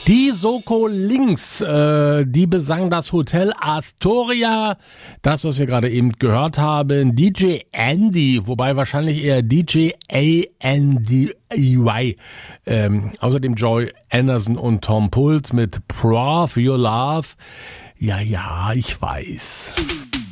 Die Soko Links, die besang das Hotel Astoria, das, was wir gerade eben gehört haben. DJ Andy, wobei wahrscheinlich eher DJ Andy. Außerdem Joy Anderson und Tom Puls mit Proof Your Love. Ja, ich weiß.